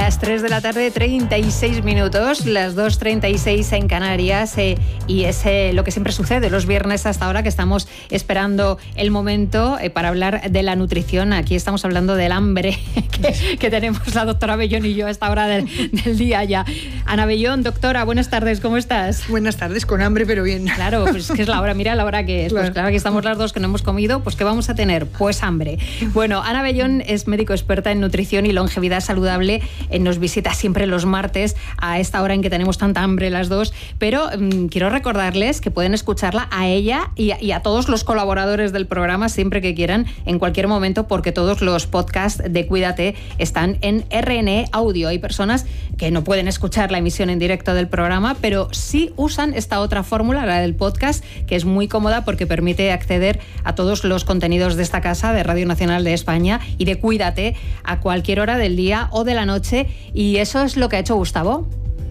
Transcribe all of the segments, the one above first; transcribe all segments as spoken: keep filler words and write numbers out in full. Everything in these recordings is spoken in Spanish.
Las tres de la tarde, treinta y seis minutos, las dos treinta y seis en Canarias, eh, y es eh, lo que siempre sucede los viernes hasta ahora, que estamos esperando el momento eh, para hablar de la nutrición. Aquí estamos hablando del hambre que, que tenemos la doctora Bellón y yo a esta hora del, del día ya. Ana Bellón, doctora, buenas tardes, ¿cómo estás? Buenas tardes, con hambre pero bien. Claro, pues es que es la hora, mira la hora que es. Pues claro, que estamos las dos que no hemos comido, pues ¿qué vamos a tener? Pues hambre. Bueno, Ana Bellón es médico experta en nutrición y longevidad saludable. Nos visita siempre los martes a esta hora en que tenemos tanta hambre las dos, pero mmm, quiero recordarles que pueden escucharla a ella y a, y a todos los colaboradores del programa siempre que quieran, en cualquier momento, porque todos los podcasts de Cuídate están en R N E Audio. Hay personas que no pueden escuchar la emisión en directo del programa, pero sí usan esta otra fórmula, la del podcast, que es muy cómoda porque permite acceder a todos los contenidos de esta casa, de Radio Nacional de España y de Cuídate, a cualquier hora del día o de la noche. Y eso es lo que ha hecho Gustavo.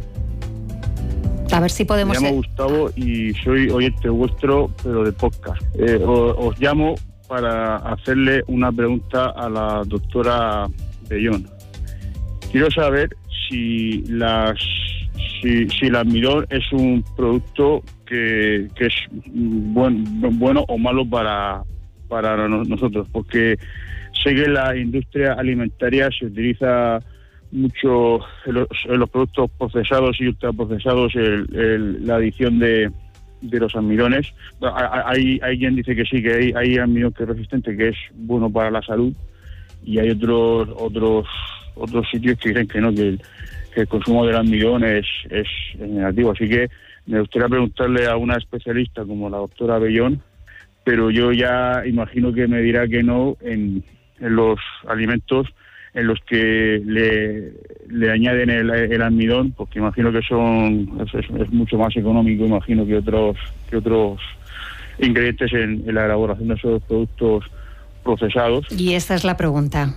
A ver si podemos... Me llamo Gustavo y soy oyente vuestro, pero de podcast. Eh, os, os llamo para hacerle una pregunta a la doctora Bellón. Quiero saber si las si, si el almidón es un producto que, que es buen, bueno o malo para, para nosotros, porque sé que en la industria alimentaria se utiliza mucho en los, en los productos procesados y ultraprocesados el, el, la adición de, de los almidones. Hay, hay quien dice que sí, que hay, hay almidón que es resistente, que es bueno para la salud, y hay otros otros otros sitios que dicen que no, que el, que el consumo del almidón es, es, es negativo. Así que me gustaría preguntarle a una especialista como la doctora Bellón, pero yo ya imagino que me dirá que no en, en los alimentos en los que le, le añaden el, el almidón, porque imagino que son es, es mucho más económico, imagino, que otros que otros ingredientes en, en la elaboración de esos productos procesados. Y esta es la pregunta.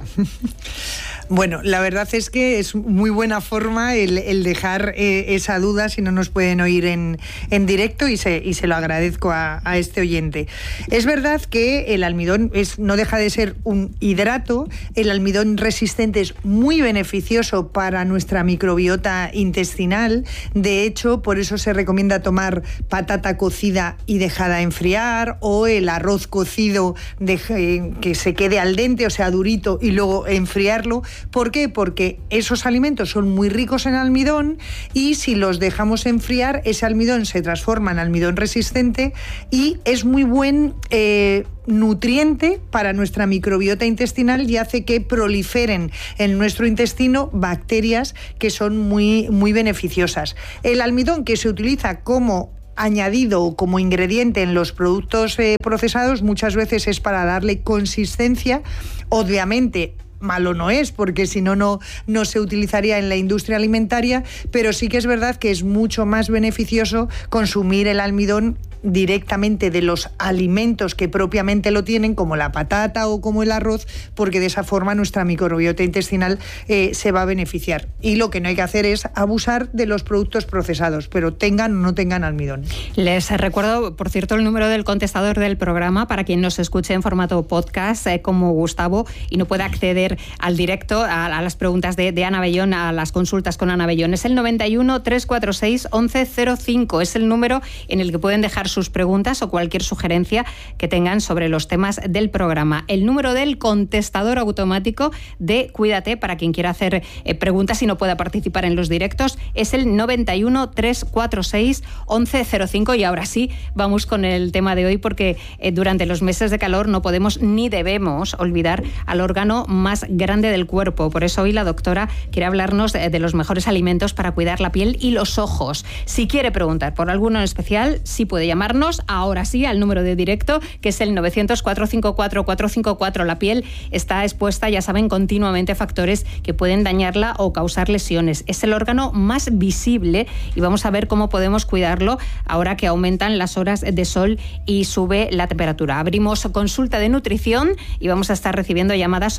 Bueno, la verdad es que es muy buena forma el, el dejar eh, esa duda si no nos pueden oír en, en directo, y se, y se lo agradezco a, a este oyente. Es verdad que el almidón es, no deja de ser un hidrato. El almidón resistente es muy beneficioso para nuestra microbiota intestinal. De hecho, por eso se recomienda tomar patata cocida y dejada enfriar, o el arroz cocido de, eh, que se quede al dente, o sea, durito, y luego enfriarlo. ¿Por qué? Porque esos alimentos son muy ricos en almidón, y si los dejamos enfriar, ese almidón se transforma en almidón resistente y es muy buen eh, nutriente para nuestra microbiota intestinal, y hace que proliferen en nuestro intestino bacterias que son muy, muy beneficiosas. El almidón que se utiliza como añadido o como ingrediente en los productos eh, procesados muchas veces es para darle consistencia. Obviamente malo no es, porque si no, no no se utilizaría en la industria alimentaria, pero sí que es verdad que es mucho más beneficioso consumir el almidón directamente de los alimentos que propiamente lo tienen, como la patata o como el arroz, porque de esa forma nuestra microbiota intestinal eh, se va a beneficiar. Y lo que no hay que hacer es abusar de los productos procesados, pero tengan o no tengan almidón. Les recuerdo, por cierto, el número del contestador del programa para quien nos escuche en formato podcast, eh, como Gustavo, y no pueda acceder al directo a, a las preguntas de, de Ana Bellón, a las consultas con Ana Bellón. Es el noventa y uno, trescientos cuarenta y seis, once cero cinco. Es el número en el que pueden dejar sus preguntas o cualquier sugerencia que tengan sobre los temas del programa. El número del contestador automático de Cuídate, para quien quiera hacer eh, preguntas y no pueda participar en los directos, es el noventa y uno, trescientos cuarenta y seis, once cero cinco. Y ahora sí, vamos con el tema de hoy, porque eh, durante los meses de calor no podemos ni debemos olvidar al órgano más grande del cuerpo. Por eso hoy la doctora quiere hablarnos de, de los mejores alimentos para cuidar la piel y los ojos. Si quiere preguntar por alguno en especial, sí puede llamarnos ahora sí al número de directo, que es el novecientos, cuatrocientos cincuenta y cuatro, cuatrocientos cincuenta y cuatro. La piel está expuesta, ya saben, continuamente a factores que pueden dañarla o causar lesiones. Es el órgano más visible y vamos a ver cómo podemos cuidarlo ahora que aumentan las horas de sol y sube la temperatura. Abrimos consulta de nutrición y vamos a estar recibiendo llamadas sobre los alimentos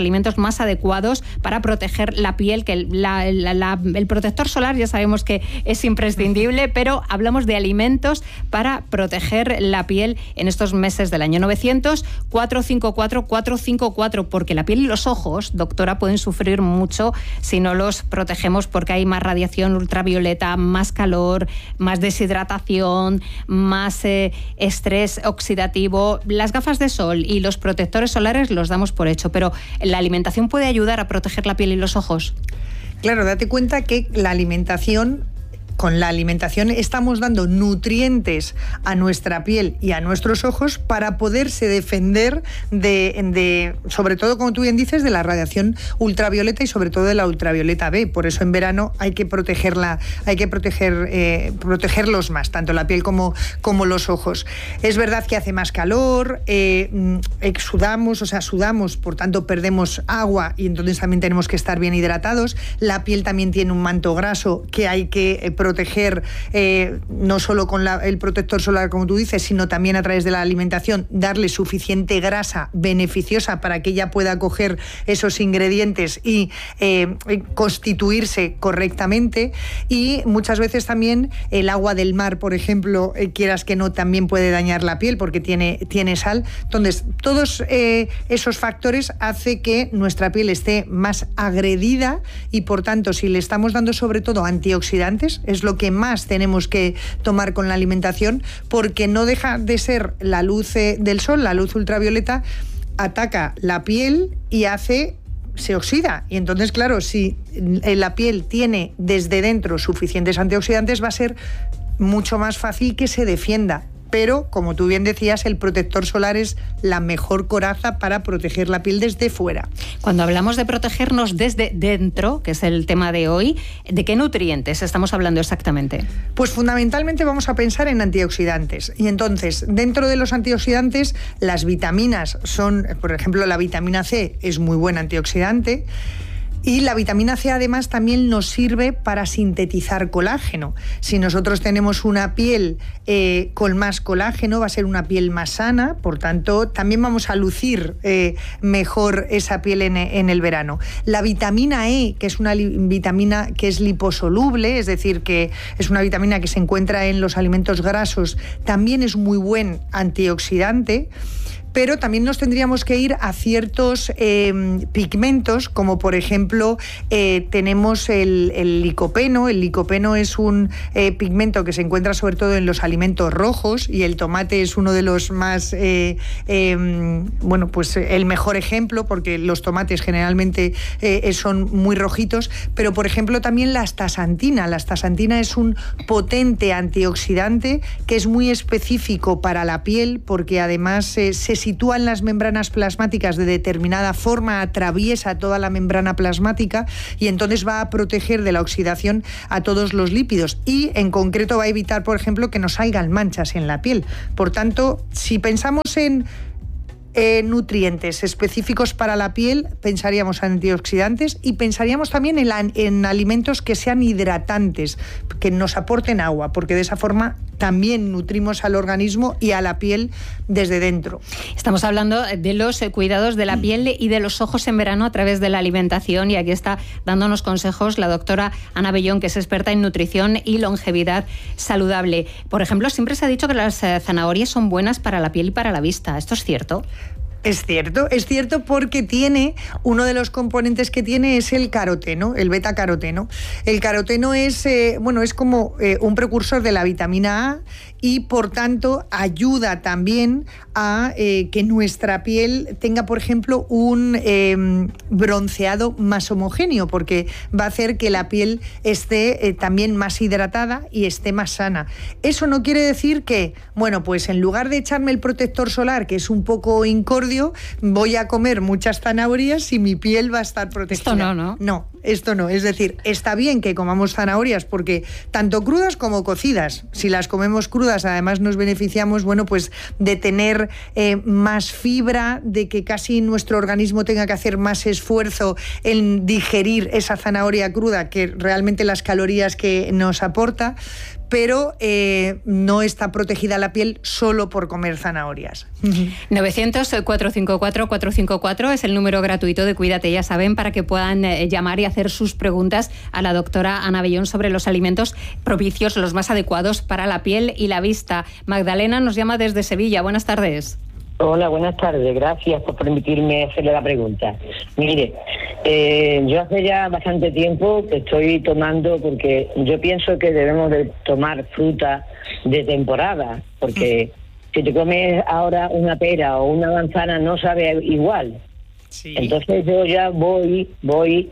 alimentos más adecuados para proteger la piel, que la, la, la, el protector solar ya sabemos que es imprescindible, pero hablamos de alimentos para proteger la piel en estos meses del año. Novecientos, cuatrocientos cincuenta y cuatro, cuatrocientos cincuenta y cuatro, porque la piel y los ojos, doctora, pueden sufrir mucho si no los protegemos, porque hay más radiación ultravioleta, más calor, más deshidratación, más eh, estrés oxidativo. Las gafas de sol y los protectores solares los damos por hecho, pero ¿la alimentación puede ayudar a proteger la piel y los ojos? Claro, date cuenta que la alimentación... Con la alimentación estamos dando nutrientes a nuestra piel y a nuestros ojos para poderse defender de, de, sobre todo, como tú bien dices, de la radiación ultravioleta y sobre todo de la ultravioleta B. Por eso en verano hay que protegerla, hay que proteger, eh, protegerlos más, tanto la piel como, como los ojos. Es verdad que hace más calor, eh, exudamos, o sea, sudamos, por tanto perdemos agua y entonces también tenemos que estar bien hidratados. La piel también tiene un manto graso que hay que proteger proteger eh, no solo con la, el protector solar, como tú dices, sino también a través de la alimentación, darle suficiente grasa beneficiosa para que ella pueda coger esos ingredientes y eh, constituirse correctamente. Y muchas veces también el agua del mar, por ejemplo, eh, quieras que no, también puede dañar la piel porque tiene, tiene sal. Entonces, todos eh, esos factores hacen que nuestra piel esté más agredida y, por tanto, si le estamos dando sobre todo antioxidantes, es lo que más tenemos que tomar con la alimentación, porque no deja de ser la luz del sol, la luz ultravioleta, ataca la piel y hace... se oxida. Y entonces, claro, si la piel tiene desde dentro suficientes antioxidantes, va a ser mucho más fácil que se defienda. Pero, como tú bien decías, el protector solar es la mejor coraza para proteger la piel desde fuera. Cuando hablamos de protegernos desde dentro, que es el tema de hoy, ¿de qué nutrientes estamos hablando exactamente? Pues fundamentalmente vamos a pensar en antioxidantes. Y entonces, dentro de los antioxidantes, las vitaminas son, por ejemplo, la vitamina C es muy buen antioxidante. Y la vitamina C además también nos sirve para sintetizar colágeno. Si nosotros tenemos una piel eh, con más colágeno, va a ser una piel más sana, por tanto también vamos a lucir eh, mejor esa piel en, en el verano. La vitamina E, que es una li- vitamina que es liposoluble, es decir, que es una vitamina que se encuentra en los alimentos grasos, también es muy buen antioxidante. Pero también nos tendríamos que ir a ciertos eh, pigmentos, como por ejemplo eh, tenemos el, el licopeno. El licopeno es un eh, pigmento que se encuentra sobre todo en los alimentos rojos y el tomate es uno de los más, eh, eh, bueno, pues el mejor ejemplo, porque los tomates generalmente eh, son muy rojitos. Pero por ejemplo también la astaxantina. La astaxantina es un potente antioxidante que es muy específico para la piel, porque además eh, se sitúa en las membranas plasmáticas de determinada forma, atraviesa toda la membrana plasmática y entonces va a proteger de la oxidación a todos los lípidos y en concreto va a evitar, por ejemplo, que nos salgan manchas en la piel. Por tanto, si pensamos en Eh, nutrientes específicos para la piel, pensaríamos en antioxidantes y pensaríamos también en, la, en alimentos que sean hidratantes, que nos aporten agua, porque de esa forma también nutrimos al organismo y a la piel desde dentro. Estamos hablando de los cuidados de la piel y de los ojos en verano a través de la alimentación, y aquí está dándonos consejos la doctora Ana Bellón, que es experta en nutrición y longevidad saludable. Por ejemplo, siempre se ha dicho que las zanahorias son buenas para la piel y para la vista. ¿Esto es cierto? Es cierto, es cierto porque tiene, uno de los componentes que tiene es el caroteno, el betacaroteno. El caroteno es, eh, bueno, es como eh, un precursor de la vitamina A y por tanto ayuda también a eh, que nuestra piel tenga, por ejemplo, un eh, bronceado más homogéneo, porque va a hacer que la piel esté eh, también más hidratada y esté más sana. Eso no quiere decir que, bueno, pues en lugar de echarme el protector solar, que es un poco incordio, voy a comer muchas zanahorias y mi piel va a estar protegida. Esto no, ¿no? No, esto no. Es decir, está bien que comamos zanahorias porque tanto crudas como cocidas, si las comemos crudas, además nos beneficiamos, bueno, pues de tener eh, más fibra, de que casi nuestro organismo tenga que hacer más esfuerzo en digerir esa zanahoria cruda, que realmente las calorías que nos aporta. pero eh, no está protegida la piel solo por comer zanahorias. novecientos, cuatrocientos cincuenta y cuatro, cuatrocientos cincuenta y cuatro es el número gratuito de Cuídate, ya saben, para que puedan eh, llamar y hacer sus preguntas a la doctora Ana Bellón sobre los alimentos propicios, los más adecuados para la piel y la vista. Magdalena nos llama desde Sevilla. Buenas tardes. Hola, buenas tardes. Gracias por permitirme hacerle la pregunta. Mire, eh, yo hace ya bastante tiempo que estoy tomando, porque yo pienso que debemos de tomar fruta de temporada, porque si te comes ahora una pera o una manzana no sabe igual. Sí. Entonces yo ya voy, voy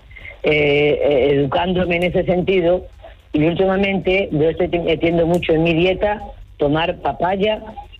eh, educándome en ese sentido, y últimamente yo estoy metiendo mucho en mi dieta tomar papaya,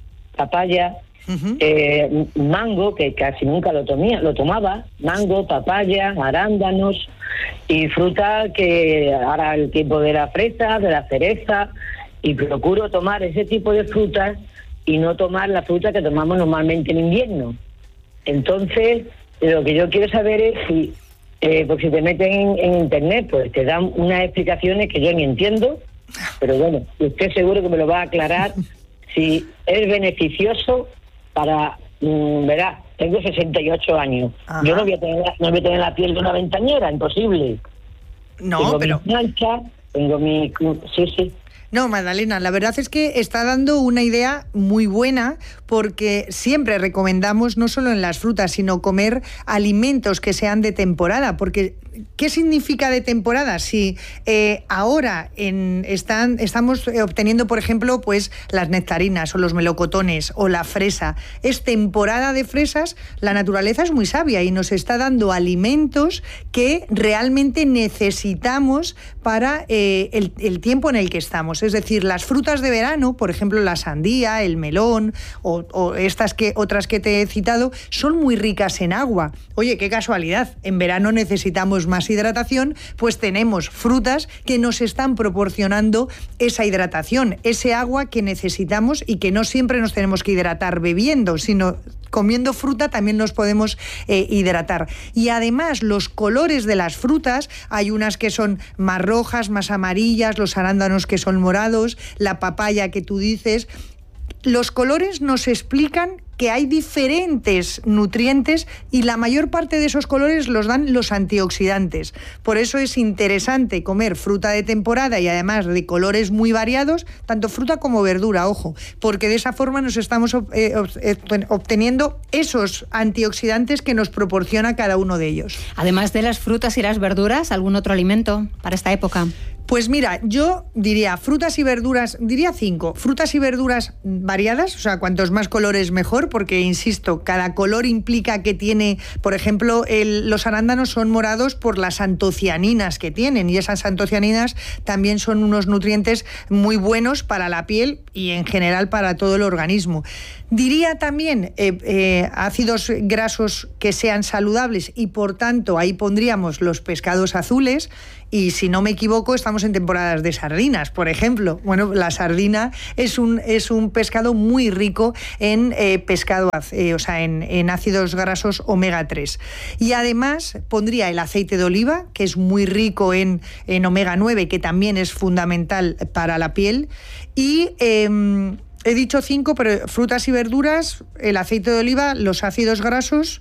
papaya, Uh-huh. Eh, mango, que casi nunca lo tomía, lo tomaba, mango, papaya, arándanos y fruta, que ahora el tiempo de la fresa, de la cereza, y procuro tomar ese tipo de frutas y no tomar la fruta que tomamos normalmente en invierno. Entonces, lo que yo quiero saber es si, eh, porque si te meten en, en internet, pues te dan unas explicaciones que yo ni entiendo, pero bueno, usted seguro que me lo va a aclarar, si es beneficioso para, mmm, verá, tengo sesenta y ocho años. Ajá. Yo no voy a tener, no voy a tener la piel de una ventañera, imposible. No, tengo pero... mi mancha, tengo mi... Sí, sí. No, Magdalena, la verdad es que está dando una idea muy buena, porque siempre recomendamos, no solo en las frutas, sino comer alimentos que sean de temporada, porque ¿qué significa de temporada? Si eh, ahora en, están, estamos obteniendo, por ejemplo, pues las nectarinas o los melocotones o la fresa, es temporada de fresas, la naturaleza es muy sabia y nos está dando alimentos que realmente necesitamos para eh, el, el tiempo en el que estamos. Es decir, las frutas de verano, por ejemplo, la sandía, el melón o, o estas que otras que te he citado, son muy ricas en agua. Oye, qué casualidad, en verano necesitamos más hidratación, pues tenemos frutas que nos están proporcionando esa hidratación, ese agua que necesitamos, y que no siempre nos tenemos que hidratar bebiendo, sino comiendo fruta también nos podemos eh, hidratar. Y además los colores de las frutas, hay unas que son más rojas, más amarillas, los arándanos que son morados, la papaya que tú dices. Los colores nos explican que hay diferentes nutrientes y la mayor parte de esos colores los dan los antioxidantes. Por eso es interesante comer fruta de temporada y además de colores muy variados, tanto fruta como verdura, ojo, porque de esa forma nos estamos eh, obteniendo esos antioxidantes que nos proporciona cada uno de ellos. Además de las frutas y las verduras, ¿algún otro alimento para esta época? Pues mira, yo diría frutas y verduras, diría cinco, frutas y verduras variadas, o sea, cuantos más colores mejor, porque, insisto, cada color implica que tiene, por ejemplo, el, los arándanos son morados por las antocianinas que tienen, y esas antocianinas también son unos nutrientes muy buenos para la piel y en general para todo el organismo. Diría también eh, eh, ácidos grasos que sean saludables, y por tanto ahí pondríamos los pescados azules. Y si no me equivoco, estamos en temporadas de sardinas, por ejemplo. Bueno, la sardina es un, es un pescado muy rico en eh, pescado, eh, o sea, en, en ácidos grasos omega tres. Y además pondría el aceite de oliva, que es muy rico en, en omega nueve, que también es fundamental para la piel. Y eh, he dicho cinco, pero frutas y verduras, el aceite de oliva, los ácidos grasos,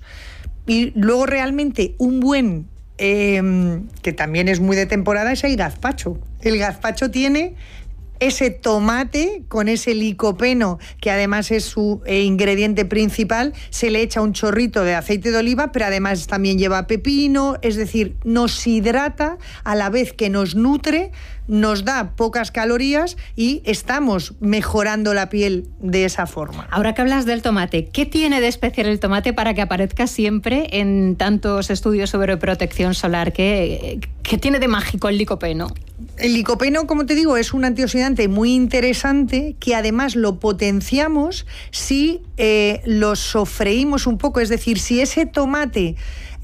y luego realmente un buen... Eh, que también es muy de temporada, es el gazpacho. El gazpacho tiene ese tomate con ese licopeno, que además es su eh, ingrediente principal, se le echa un chorrito de aceite de oliva, pero además también lleva pepino, es decir, nos hidrata a la vez que nos nutre, nos da pocas calorías y estamos mejorando la piel de esa forma. Ahora que hablas del tomate, ¿qué tiene de especial el tomate para que aparezca siempre en tantos estudios sobre protección solar? ¿Qué, qué tiene de mágico el licopeno? El licopeno, como te digo, es un antioxidante muy interesante que además lo potenciamos si eh, lo sofreímos un poco, es decir, si ese tomate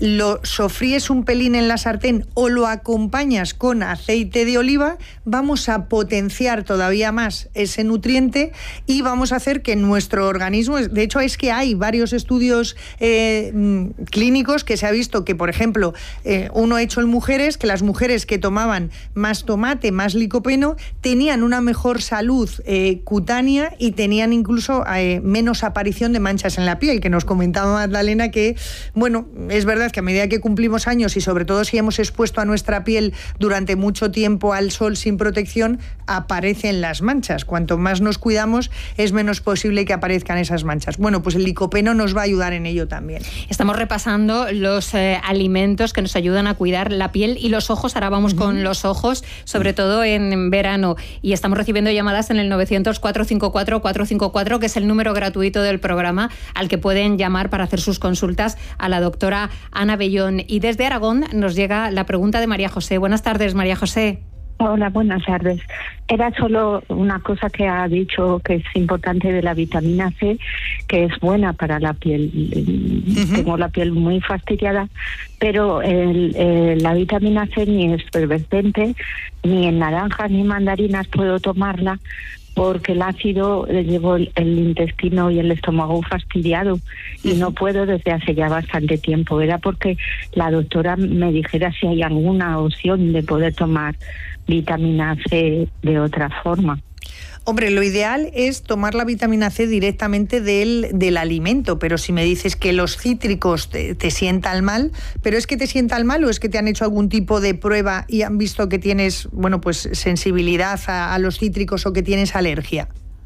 lo sofríes un pelín en la sartén o lo acompañas con aceite de oliva, vamos a potenciar todavía más ese nutriente y vamos a hacer que nuestro organismo, de hecho es que hay varios estudios eh, clínicos que se ha visto que, por ejemplo, eh, uno hecho en mujeres, que las mujeres que tomaban más tomate, más licopeno, tenían una mejor salud eh, cutánea y tenían incluso eh, menos aparición de manchas en la piel, que nos comentaba Magdalena que, bueno, es verdad que a medida que cumplimos años y sobre todo si hemos expuesto a nuestra piel durante mucho tiempo al sol sin protección, aparecen las manchas. Cuanto más nos cuidamos, es menos posible que aparezcan esas manchas. Bueno, pues el licopeno nos va a ayudar en ello también. Estamos repasando los eh, alimentos que nos ayudan a cuidar la piel y los ojos. Ahora vamos uh-huh. con los ojos, sobre todo en verano. Y estamos recibiendo llamadas en el novecientos, cuatrocientos cincuenta y cuatro, cuatrocientos cincuenta y cuatro, que es el número gratuito del programa al que pueden llamar para hacer sus consultas a la doctora Ana Bellón. Y desde Aragón nos llega la pregunta de María José. Buenas tardes, María José. Hola, buenas tardes. Era solo una cosa que ha dicho que es importante de la vitamina C, que es buena para la piel. Uh-huh. Tengo la piel muy fastidiada, pero el, el, la vitamina C ni es efervescente, ni en naranjas ni mandarinas puedo tomarla, porque el ácido le llevo el, el intestino y el estómago fastidiado y no puedo desde hace ya bastante tiempo. Era porque la doctora me dijera si hay alguna opción de poder tomar vitamina C de otra forma. Hombre, lo ideal es tomar la vitamina C directamente del, del alimento, pero si me dices que los cítricos te, te sientan mal, ¿pero es que te sientan mal o es que te han hecho algún tipo de prueba y han visto que tienes, bueno, pues sensibilidad a, a los cítricos o que tienes alergia?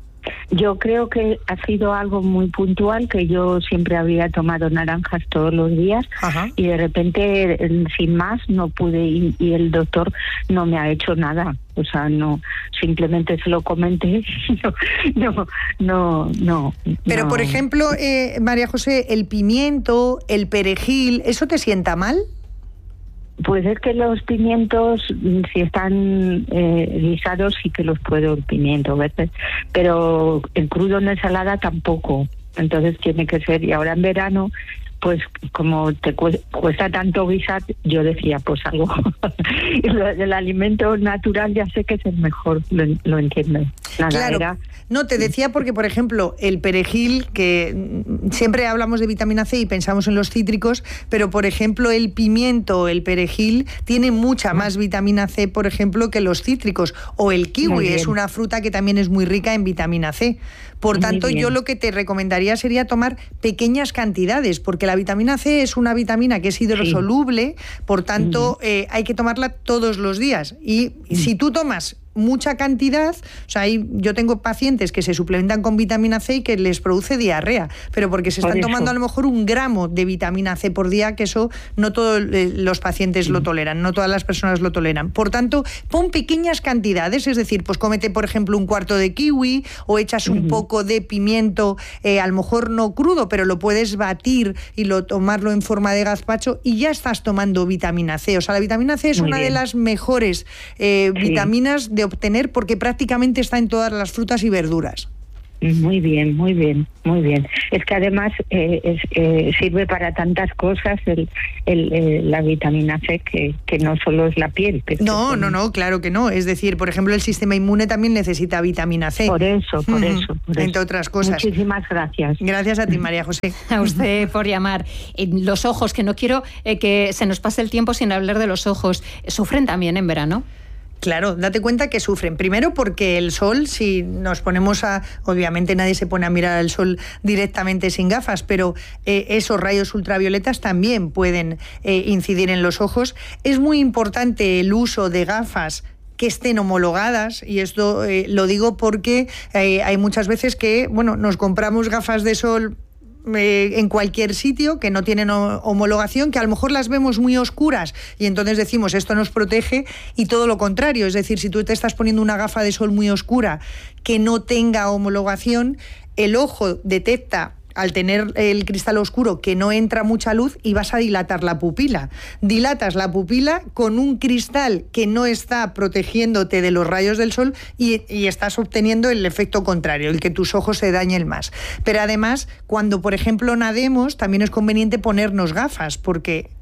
Yo creo que ha sido algo muy puntual, que yo siempre había tomado naranjas todos los días. Ajá. Y de repente, sin más, no pude y, y el doctor no me ha hecho nada. O sea, no, simplemente se lo comenté. No, no, no, no. Pero, no. por ejemplo, eh, María José, el pimiento, el perejil, ¿eso te sienta mal? Pues es que los pimientos, si están eh, guisados, sí que los puedo el pimiento, ¿ves? Pero el crudo en ensalada tampoco. Entonces tiene que ser, y ahora en verano, pues como te cuesta tanto guisar, yo decía, pues algo. El alimento natural ya sé que es el mejor, lo, lo entiendo. Nada, claro. Era... No, te decía porque, por ejemplo, el perejil, que siempre hablamos de vitamina C y pensamos en los cítricos, pero, por ejemplo, el pimiento, el perejil, tiene mucha más vitamina C, por ejemplo, que los cítricos. O el kiwi, es una fruta que también es muy rica en vitamina C. Por tanto, yo lo que te recomendaría sería tomar pequeñas cantidades, porque la vitamina C es una vitamina que es hidrosoluble, sí. Por tanto, eh, hay que tomarla todos los días. Y sí. Si tú tomas mucha cantidad, o sea, hay, yo tengo pacientes que se suplementan con vitamina C y que les produce diarrea, pero porque se están tomando a lo mejor un gramo de vitamina C por día, que eso no todos eh, los pacientes mm. lo toleran, no todas las personas lo toleran. Por tanto, pon pequeñas cantidades, es decir, pues cómete, por ejemplo, un cuarto de kiwi o echas un mm-hmm. poco de pimiento, eh, a lo mejor no crudo, pero lo puedes batir y lo tomarlo en forma de gazpacho y ya estás tomando vitamina C. O sea, la vitamina C es Muy una bien. de las mejores eh, sí. vitaminas de obtener porque prácticamente está en todas las frutas y verduras. Muy bien, muy bien, muy bien. Es que además eh, es, eh, sirve para tantas cosas el, el, el, la vitamina C que, que no solo es la piel. Pero no, que, no, no, claro que no. Es decir, por ejemplo, el sistema inmune también necesita vitamina C. Por eso, por mm-hmm. eso. Por Entre eso. otras cosas. Muchísimas gracias. Gracias a ti, María José. A usted por llamar. Eh, los ojos, que no quiero eh, que se nos pase el tiempo sin hablar de los ojos. ¿Sufren también en verano? Claro, date cuenta que sufren. Primero porque el sol, si nos ponemos a... Obviamente nadie se pone a mirar al sol directamente sin gafas, pero eh, esos rayos ultravioletas también pueden eh, incidir en los ojos. Es muy importante el uso de gafas que estén homologadas, y esto eh, lo digo porque eh, hay muchas veces que, bueno, nos compramos gafas de sol Eh, en cualquier sitio que no tienen homologación, que a lo mejor las vemos muy oscuras y entonces decimos esto nos protege, y todo lo contrario. Es decir, si tú te estás poniendo una gafa de sol muy oscura que no tenga homologación, el ojo detecta, al tener el cristal oscuro, que no entra mucha luz y vas a dilatar la pupila. Dilatas la pupila con un cristal que no está protegiéndote de los rayos del sol y, y estás obteniendo el efecto contrario, el que tus ojos se dañen más. Pero además, cuando por ejemplo nademos, también es conveniente ponernos gafas, porque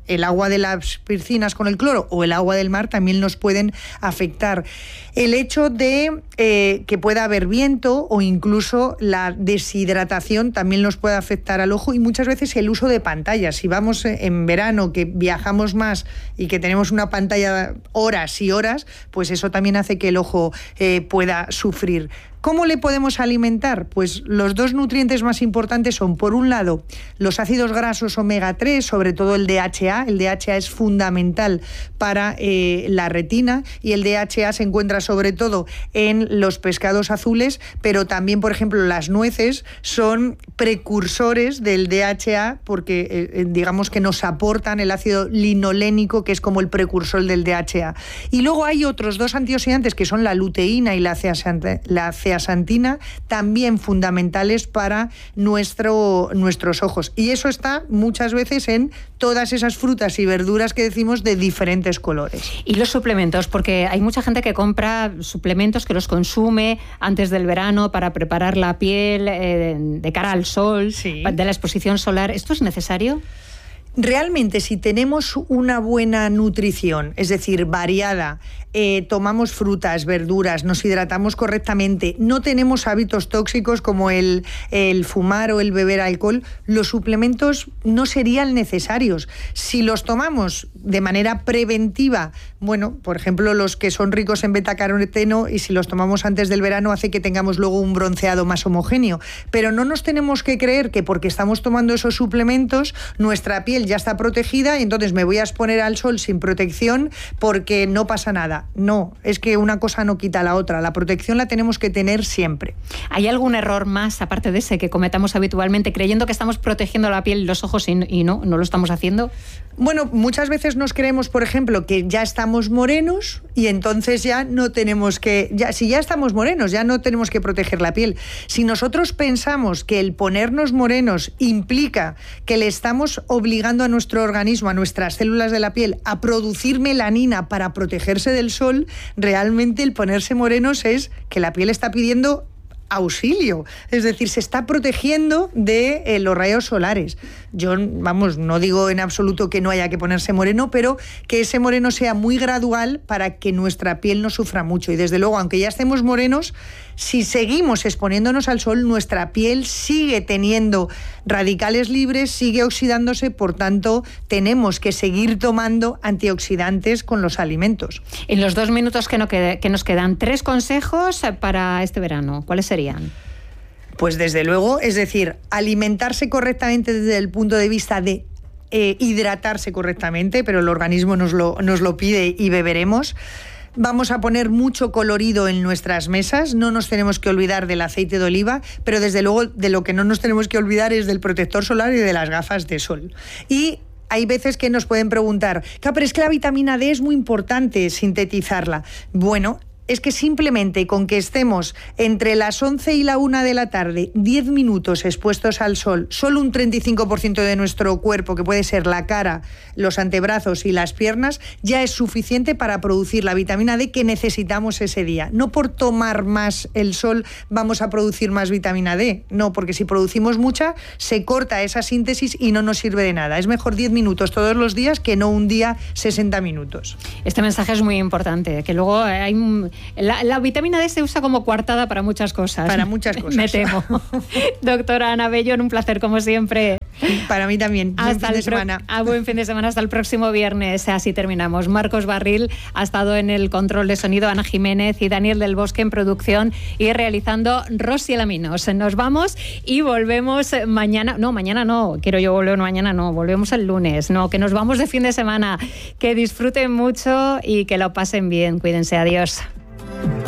el agua de las piscinas con el cloro o el agua del mar también nos pueden afectar. El hecho de eh, que pueda haber viento o incluso la deshidratación también nos puede afectar al ojo, y muchas veces el uso de pantallas. Si vamos en verano, que viajamos más y que tenemos una pantalla horas y horas, pues eso también hace que el ojo eh, pueda sufrir. ¿Cómo le podemos alimentar? Pues los dos nutrientes más importantes son, por un lado, los ácidos grasos omega tres, sobre todo el D H A. El D H A es fundamental para eh, la retina, y el D H A se encuentra sobre todo en los pescados azules, pero también, por ejemplo, las nueces son precursores del D H A porque, eh, digamos que nos aportan el ácido linolénico, que es como el precursor del D H A. Y luego hay otros dos antioxidantes que son la luteína y la zeaxantina, la zeaxantina, también fundamentales para nuestro, nuestros ojos. Y eso está muchas veces en todas esas frutas y verduras que decimos de diferentes colores. Y los suplementos, porque hay mucha gente que compra suplementos, que los consume antes del verano para preparar la piel eh, de cara al sol, sí, de la exposición solar. ¿Esto es necesario? Realmente, si tenemos una buena nutrición, es decir, variada, eh, tomamos frutas, verduras, nos hidratamos correctamente, no tenemos hábitos tóxicos como el, el fumar o el beber alcohol, los suplementos no serían necesarios. Si los tomamos de manera preventiva, bueno, por ejemplo, los que son ricos en betacaroteno, y si los tomamos antes del verano hace que tengamos luego un bronceado más homogéneo. Pero no nos tenemos que creer que porque estamos tomando esos suplementos nuestra piel ya está protegida y entonces me voy a exponer al sol sin protección porque no pasa nada. No, es que una cosa no quita la otra. La protección la tenemos que tener siempre. ¿Hay algún error más, aparte de ese, que cometamos habitualmente, creyendo que estamos protegiendo la piel y los ojos y, y no, no lo estamos haciendo? Bueno, muchas veces nos creemos, por ejemplo, que ya estamos morenos y entonces ya no tenemos que... Ya, si ya estamos morenos, ya no tenemos que proteger la piel. Si nosotros pensamos que el ponernos morenos implica que le estamos obligando a nuestro organismo, a nuestras células de la piel, a producir melanina para protegerse del sol, realmente el ponerse morenos es que la piel está pidiendo auxilio, es decir, se está protegiendo de eh, los rayos solares. Yo, vamos, no digo en absoluto que no haya que ponerse moreno, pero que ese moreno sea muy gradual para que nuestra piel no sufra mucho. Y desde luego, aunque ya estemos morenos, si seguimos exponiéndonos al sol, nuestra piel sigue teniendo radicales libres, sigue oxidándose, por tanto, tenemos que seguir tomando antioxidantes con los alimentos. En los dos minutos que, no quede, que nos quedan, tres consejos para este verano. ¿Cuáles serían? Pues desde luego, es decir, alimentarse correctamente desde el punto de vista de eh, hidratarse correctamente, pero el organismo nos lo, nos lo pide y beberemos. Vamos a poner mucho colorido en nuestras mesas, no nos tenemos que olvidar del aceite de oliva, pero desde luego de lo que no nos tenemos que olvidar es del protector solar y de las gafas de sol. Y hay veces que nos pueden preguntar, claro, pero es que la vitamina D es muy importante sintetizarla. Bueno, es que simplemente con que estemos entre las once y la una de la tarde, diez minutos expuestos al sol, solo un treinta y cinco por ciento de nuestro cuerpo, que puede ser la cara, los antebrazos y las piernas, ya es suficiente para producir la vitamina D que necesitamos ese día. No por tomar más el sol vamos a producir más vitamina D, no, porque si producimos mucha, se corta esa síntesis y no nos sirve de nada. Es mejor diez minutos todos los días que no un día sesenta minutos. Este mensaje es muy importante, que luego hay... La, la vitamina D se usa como coartada para muchas cosas. Para muchas cosas. Me temo. Doctora Ana Bellón, un placer como siempre. Para mí también. Buen hasta fin de el pro- semana. A buen fin de semana, hasta el próximo viernes. Así terminamos. Marcos Barril ha estado en el control de sonido, Ana Jiménez y Daniel del Bosque en producción y realizando Rosy Alaminos. Nos vamos y volvemos mañana. No, mañana no. Quiero yo volver mañana, no. Volvemos el lunes. No, que nos vamos de fin de semana. Que disfruten mucho y que lo pasen bien. Cuídense. Adiós.